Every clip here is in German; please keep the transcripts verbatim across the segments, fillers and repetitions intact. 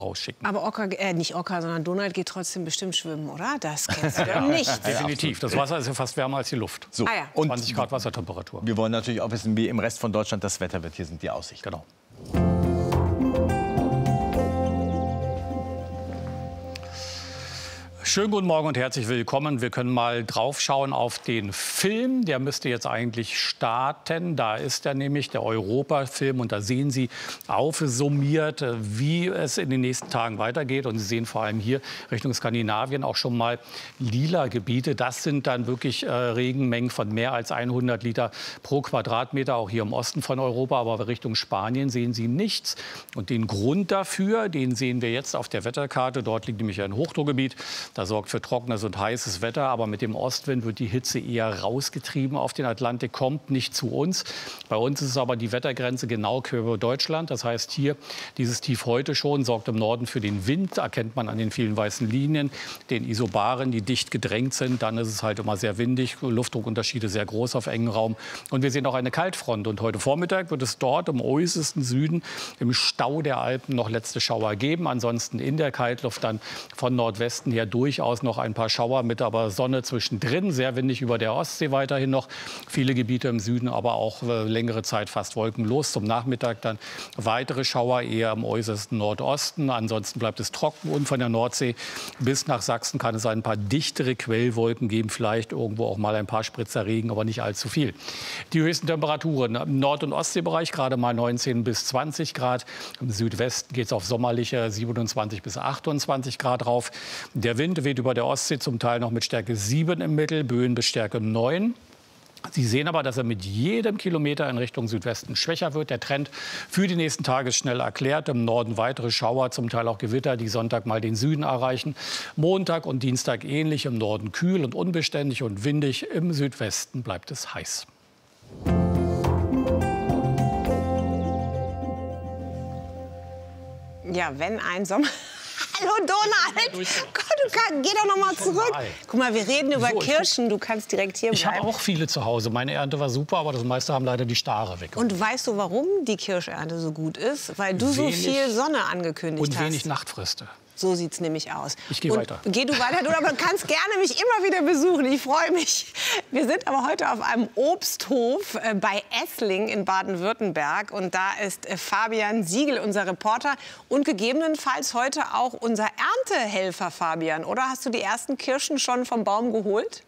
rausschicken. Aber Ocker, äh, nicht Ocker, sondern Donald geht trotzdem bestimmt schwimmen, oder? Das kennst du ja, nicht. Definitiv. Das Wasser ist ja fast wärmer als die Luft. So. Ah, ja. Und zwanzig Grad Wassertemperatur. wir wollen natürlich auch wissen, wie im Rest von Deutschland das Wetter wird. Hier sind die Aussichten. Genau. Schönen guten Morgen und herzlich willkommen. Wir können mal drauf schauen auf den Film. Der müsste jetzt eigentlich starten. Da ist er nämlich, der Europa-Film. Und da sehen Sie aufsummiert, wie es in den nächsten Tagen weitergeht. Und Sie sehen vor allem hier Richtung Skandinavien auch schon mal lila Gebiete. Das sind dann wirklich äh, Regenmengen von mehr als hundert Liter pro Quadratmeter, auch hier im Osten von Europa. Aber Richtung Spanien sehen Sie nichts. Und den Grund dafür, den sehen wir jetzt auf der Wetterkarte. Dort liegt nämlich ein Hochdruckgebiet. Das sorgt für trockenes und heißes Wetter, aber mit dem Ostwind wird die Hitze eher rausgetrieben auf den Atlantik, kommt nicht zu uns. Bei uns ist es aber die Wettergrenze genau quer über Deutschland. Das heißt, hier dieses Tief heute schon sorgt im Norden für den Wind, erkennt man an den vielen weißen Linien, den Isobaren, die dicht gedrängt sind. Dann ist es halt immer sehr windig, Luftdruckunterschiede sehr groß auf engem Raum. Und wir sehen auch eine Kaltfront. Und heute Vormittag wird es dort im äußersten Süden, im Stau der Alpen, noch letzte Schauer geben. Ansonsten in der Kaltluft dann von Nordwesten her durch. Durchaus noch ein paar Schauer mit, aber Sonne zwischendrin. Sehr windig über der Ostsee weiterhin noch. Viele Gebiete im Süden, aber auch äh, längere Zeit fast wolkenlos. Zum Nachmittag dann weitere Schauer, eher im äußersten Nordosten. Ansonsten bleibt es trocken und von der Nordsee bis nach Sachsen kann es ein paar dichtere Quellwolken geben. Vielleicht irgendwo auch mal ein paar Spritzer Regen, aber nicht allzu viel. Die höchsten Temperaturen im Nord- und Ostseebereich gerade mal neunzehn bis zwanzig Grad. Im Südwesten geht es auf sommerliche siebenundzwanzig bis achtundzwanzig Grad rauf. Der Wind weht über der Ostsee zum Teil noch mit Stärke sieben im Mittel, Böen bis Stärke neun. Sie sehen aber, dass er mit jedem Kilometer in Richtung Südwesten schwächer wird. Der Trend für die nächsten Tage ist schnell erklärt. Im Norden weitere Schauer, zum Teil auch Gewitter, die Sonntag mal den Süden erreichen. Montag und Dienstag ähnlich, im Norden kühl und unbeständig und windig. Im Südwesten bleibt es heiß. Ja, wenn ein Sommer... Hallo Donald! Gott, du kann, geh doch noch mal zurück. Guck mal, wir reden über so, Kirschen. Du kannst direkt hier ich bleiben. Ich habe auch viele zu Hause. Meine Ernte war super, aber das meiste haben leider die Stare weg. Und weißt du, warum die Kirschernte so gut ist? Weil du wenig, so viel Sonne angekündigt und hast. Und wenig Nachtfriste. So sieht es nämlich aus. Ich gehe weiter. Geh du weiter, du, aber du kannst gerne mich immer wieder besuchen. Ich freue mich. Wir sind aber heute auf einem Obsthof äh, bei Essling in Baden-Württemberg. Und da ist äh, Fabian Siegel, unser Reporter. Und gegebenenfalls heute auch unser Erntehelfer, Fabian. Oder hast du die ersten Kirschen schon vom Baum geholt?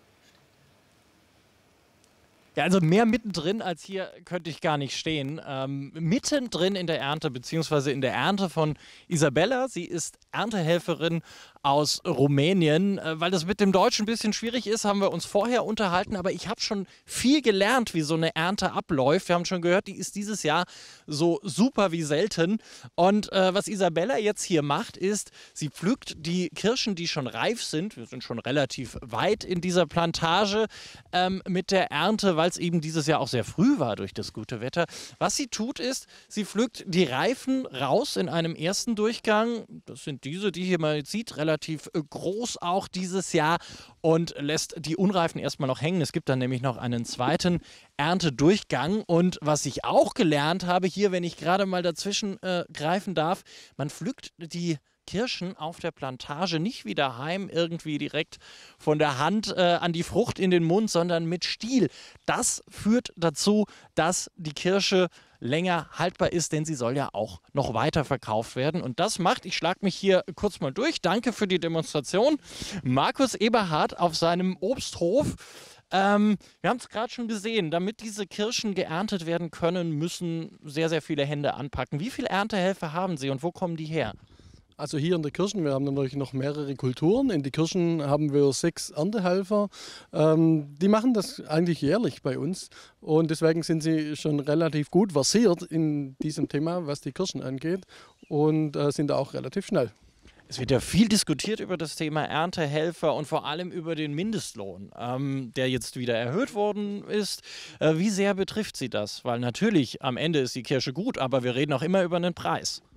Ja, also mehr mittendrin als hier könnte ich gar nicht stehen. Ähm, mittendrin in der Ernte, beziehungsweise in der Ernte von Isabella. Sie ist Erntehelferin aus Rumänien. Äh, weil das mit dem Deutsch ein bisschen schwierig ist, haben wir uns vorher unterhalten. Aber ich habe schon viel gelernt, wie so eine Ernte abläuft. Wir haben schon gehört, die ist dieses Jahr so super wie selten. Und äh, was Isabella jetzt hier macht, ist, sie pflückt die Kirschen, die schon reif sind. Wir sind schon relativ weit in dieser Plantage ähm, mit der Ernte, weil es eben dieses Jahr auch sehr früh war durch das gute Wetter. Was sie tut ist, sie pflückt die Reifen raus in einem ersten Durchgang. Das sind diese, die hier mal sieht, relativ groß auch dieses Jahr, und lässt die Unreifen erstmal noch hängen. Es gibt dann nämlich noch einen zweiten Erntedurchgang. Und was ich auch gelernt habe hier, wenn ich gerade mal dazwischen äh, greifen darf, man pflückt die Kirschen auf der Plantage nicht wie daheim irgendwie direkt von der Hand äh, an die Frucht in den Mund, sondern mit Stiel. Das führt dazu, dass die Kirsche länger haltbar ist, denn sie soll ja auch noch weiter verkauft werden. Und das macht, ich schlage mich hier kurz mal durch, danke für die Demonstration, Markus Eberhardt auf seinem Obsthof. Ähm, wir haben es gerade schon gesehen, damit diese Kirschen geerntet werden können, müssen sehr, sehr viele Hände anpacken. Wie viele Erntehelfer haben Sie und wo kommen die her? Also hier in der Kirschen, wir haben natürlich noch mehrere Kulturen. In die Kirschen haben wir sechs Erntehelfer. Ähm, die machen das eigentlich jährlich bei uns. Und deswegen sind sie schon relativ gut versiert in diesem Thema, was die Kirschen angeht. Und äh, sind auch relativ schnell. Es wird ja viel diskutiert über das Thema Erntehelfer und vor allem über den Mindestlohn, ähm, der jetzt wieder erhöht worden ist. Äh, wie sehr betrifft Sie das? Weil natürlich am Ende ist die Kirsche gut, aber wir reden auch immer über einen Preis. Ja.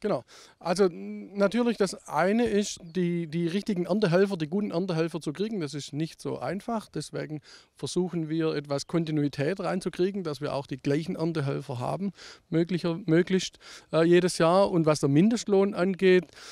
Genau. Also natürlich das eine ist, die, die richtigen Erntehelfer, die guten Erntehelfer zu kriegen. Das ist nicht so einfach. Deswegen versuchen wir etwas Kontinuität reinzukriegen, dass wir auch die gleichen Erntehelfer haben, möglicher, möglichst äh, jedes Jahr. Und was der Mindestlohn angeht,